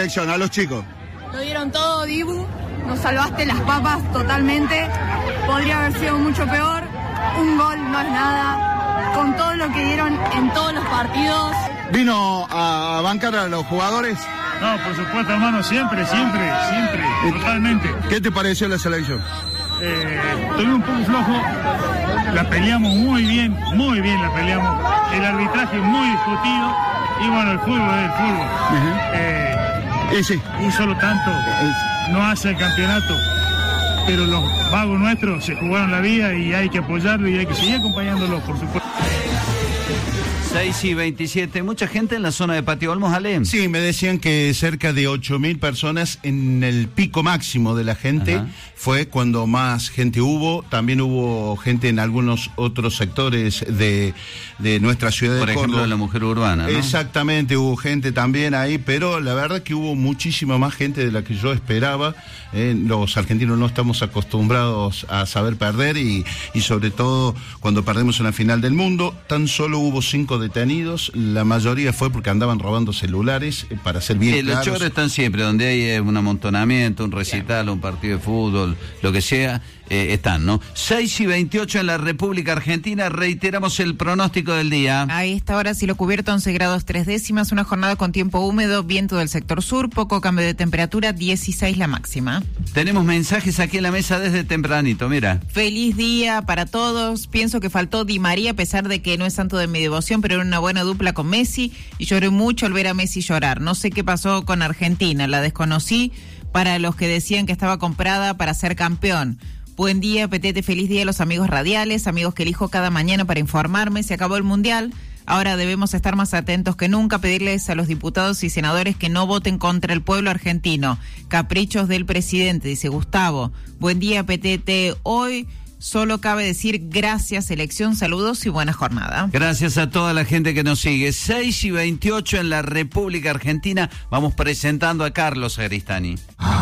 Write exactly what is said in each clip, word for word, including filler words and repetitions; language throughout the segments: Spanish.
selección, a los chicos. Lo dieron todo, Dibu. Nos salvaste las papas totalmente. Podría haber sido mucho peor. Un gol no es nada. Con todo lo que dieron en todos los partidos. ¿Vino a bancar a los jugadores? No, por supuesto, hermano, siempre, siempre, siempre, totalmente. ¿Qué te pareció la selección? Eh, estuve un poco flojo. La peleamos muy bien, muy bien la peleamos. El arbitraje muy discutido. Y bueno, el fútbol es el fútbol. Uh-huh. eh, y sí. Un solo tanto no hace el campeonato. Pero los vagos nuestros se jugaron la vida y hay que apoyarlo y hay que seguir acompañándolos, por supuesto. seis y veintisiete, mucha gente en la zona de Patio Olmos, Ale. Sí, me decían que cerca de ocho mil personas en el pico máximo de la gente. Ajá. Fue cuando más gente hubo. También hubo gente en algunos otros sectores de, de nuestra ciudad de Córdoba. Por ejemplo, la mujer urbana, ¿no? Exactamente, hubo gente también ahí, pero la verdad que hubo muchísima más gente de la que yo esperaba. Eh, los argentinos no estamos acostumbrados a saber perder y, y sobre todo cuando perdemos una final del mundo. Tan solo hubo cinco detenidos, la mayoría fue porque andaban robando celulares, eh, para ser bien eh, claros. Los chorros están siempre, donde hay eh, un amontonamiento, un recital, un partido de fútbol, lo que sea, eh, están, ¿no? seis y veintiocho en la República Argentina, reiteramos el pronóstico del día. A esta hora cielo cubierto, once grados tres décimas, una jornada con tiempo húmedo, viento del sector sur, poco cambio de temperatura, dieciséis la máxima. Tenemos mensajes aquí en la mesa desde tempranito, mira. Feliz día para todos, pienso que faltó Di María a pesar de que no es santo de mi devoción, pero era una buena dupla con Messi y lloré mucho al ver a Messi llorar. No sé qué pasó con Argentina, la desconocí para los que decían que estaba comprada para ser campeón. Buen día, Petete, feliz día a los amigos radiales, amigos que elijo cada mañana para informarme. Se acabó el Mundial, ahora debemos estar más atentos que nunca, pedirles a los diputados y senadores que no voten contra el pueblo argentino. Caprichos del presidente, dice Gustavo. Buen día, Petete, hoy solo cabe decir gracias, selección, saludos y buena jornada. Gracias a toda la gente que nos sigue. seis y veintiocho en la República Argentina. Vamos presentando a Carlos Sagristani.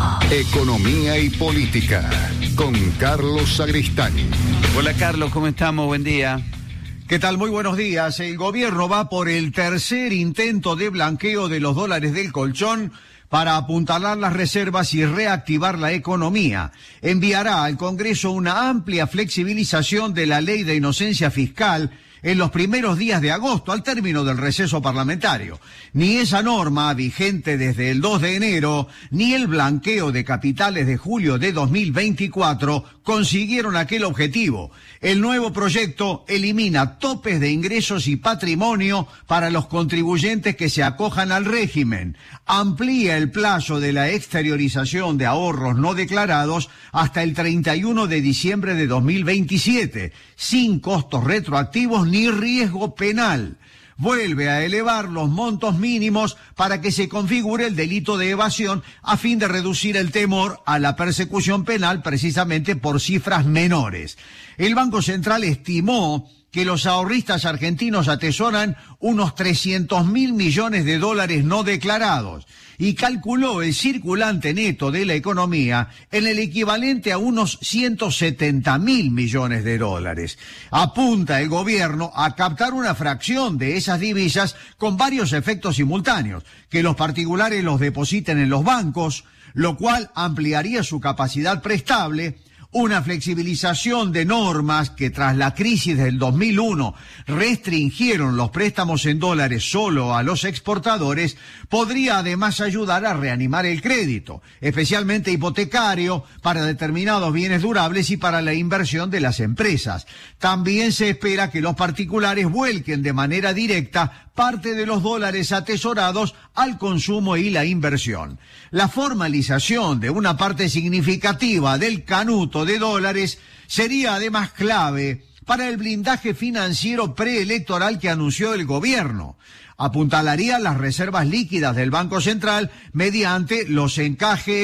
Economía y política con Carlos Sagristani. Hola Carlos, ¿cómo estamos? Buen día. ¿Qué tal? Muy buenos días. El gobierno va por el tercer intento de blanqueo de los dólares del colchón para apuntalar las reservas y reactivar la economía. Enviará al Congreso una amplia flexibilización de la ley de inocencia fiscal en los primeros días de agosto, al término del receso parlamentario. Ni esa norma, vigente desde el dos de enero, ni el blanqueo de capitales de julio de dos mil veinticuatro consiguieron aquel objetivo. El nuevo proyecto elimina topes de ingresos y patrimonio para los contribuyentes que se acojan al régimen, amplía el plazo de la exteriorización de ahorros no declarados hasta el treinta y uno de diciembre de dos mil veintisiete, sin costos retroactivos ni riesgo penal. Vuelve a elevar los montos mínimos para que se configure el delito de evasión a fin de reducir el temor a la persecución penal precisamente por cifras menores. El Banco Central estimó que los ahorristas argentinos atesoran unos trescientos mil millones de dólares no declarados y calculó el circulante neto de la economía en el equivalente a unos ciento setenta mil millones de dólares. Apunta el gobierno a captar una fracción de esas divisas con varios efectos simultáneos, que los particulares los depositen en los bancos, lo cual ampliaría su capacidad prestable, una flexibilización de normas que tras la crisis del dos mil uno restringieron los préstamos en dólares solo a los exportadores, podría además ayudar a reanimar el crédito, especialmente hipotecario, para determinados bienes durables y para la inversión de las empresas. También se espera que los particulares vuelquen de manera directa parte de los dólares atesorados al consumo y la inversión. La formalización de una parte significativa del canuto de dólares sería además clave para el blindaje financiero preelectoral que anunció el gobierno. Apuntalaría las reservas líquidas del Banco Central mediante los encajes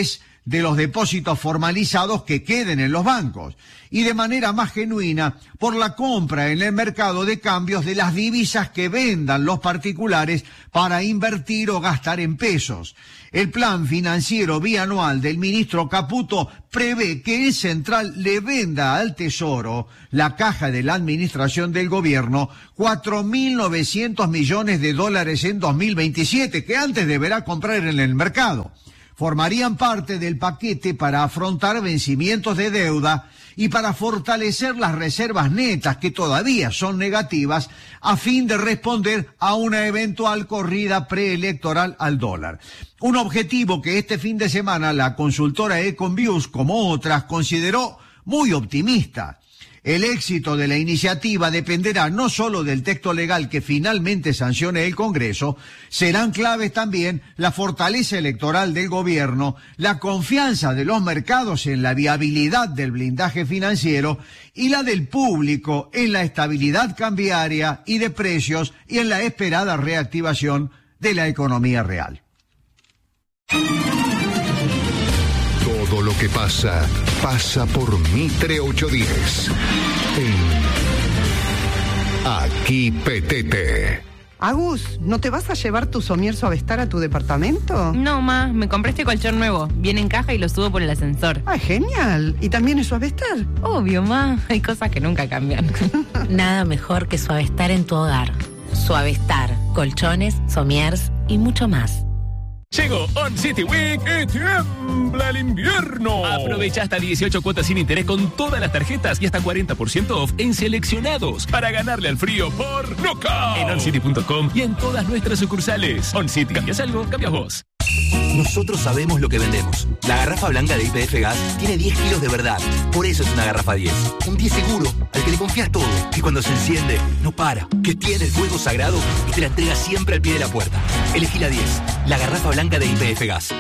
de los depósitos formalizados que queden en los bancos y de manera más genuina por la compra en el mercado de cambios de las divisas que vendan los particulares para invertir o gastar en pesos. El plan financiero bianual del ministro Caputo prevé que el Central le venda al Tesoro, la caja de la administración del gobierno, cuatro mil novecientos millones de dólares en dos mil veintisiete, que antes deberá comprar en el mercado. Formarían parte del paquete para afrontar vencimientos de deuda y para fortalecer las reservas netas, que todavía son negativas, a fin de responder a una eventual corrida preelectoral al dólar. Un objetivo que este fin de semana la consultora Econviews, como otras, consideró muy optimista. El éxito de la iniciativa dependerá no solo del texto legal que finalmente sancione el Congreso, serán claves también la fortaleza electoral del gobierno, la confianza de los mercados en la viabilidad del blindaje financiero y la del público en la estabilidad cambiaria y de precios y en la esperada reactivación de la economía real. Todo lo que pasa, pasa por Mitre ochocientos diez. En Aquí Petete. Agus, ¿no te vas a llevar tu somier Suavestar a tu departamento? No, ma, me compré este colchón nuevo. Viene en caja y lo subo por el ascensor. ¡Ah, genial! ¿Y también es Suavestar? Obvio, ma. Hay cosas que nunca cambian. Nada mejor que Suavestar en tu hogar. Suavestar, colchones, somiers y mucho más. Llegó On City Week y tiembla el invierno. Aprovecha hasta dieciocho cuotas sin interés con todas las tarjetas y hasta cuarenta por ciento off en seleccionados para ganarle al frío por Knockout. En on city punto com y en todas nuestras sucursales. On City, ¿cambias algo? Cambias vos. Nosotros sabemos lo que vendemos. La garrafa blanca de Y P F Gas tiene diez kilos de verdad. Por eso es una garrafa diez. Un diez seguro, al que le confías todo. Que cuando se enciende, no para. Que tiene el fuego sagrado y te la entrega siempre al pie de la puerta. Elegí la diez. La garrafa blanca de Y P F Gas.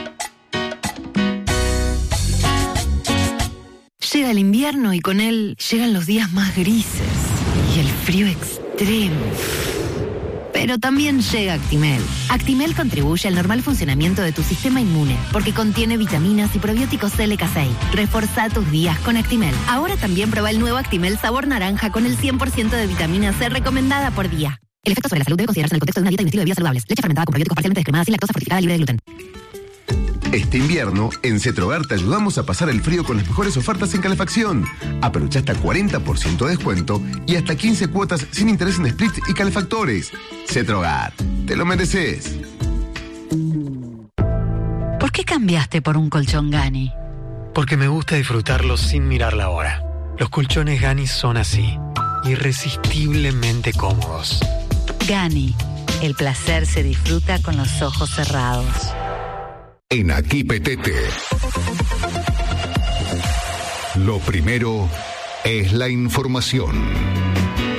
Llega el invierno y con él llegan los días más grises y el frío extremo. Pero también llega Actimel. Actimel contribuye al normal funcionamiento de tu sistema inmune porque contiene vitaminas y probióticos L K seis. Reforzá tus días con Actimel. Ahora también prueba el nuevo Actimel sabor naranja con el cien por ciento de vitamina C recomendada por día. El efecto sobre la salud debe considerarse en el contexto de una dieta y un estilo de vida saludables. Leche fermentada con probióticos parcialmente descremada sin lactosa fortificada libre de gluten. Este invierno, en Cetrogar te ayudamos a pasar el frío con las mejores ofertas en calefacción. Aprovecha hasta cuarenta por ciento de descuento y hasta quince cuotas sin interés en splits y calefactores. Cetrogar, te lo mereces. ¿Por qué cambiaste por un colchón Gani? Porque me gusta disfrutarlos sin mirar la hora. Los colchones Gani son así, irresistiblemente cómodos. Gani, el placer se disfruta con los ojos cerrados. En Aquí Petete. Lo primero es la información.